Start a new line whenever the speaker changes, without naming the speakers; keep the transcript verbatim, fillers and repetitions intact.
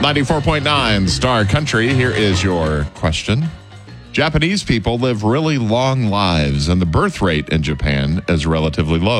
ninety-four point nine Star Country. Here is your question. Japanese people live really long lives, and the birth rate in Japan is relatively low.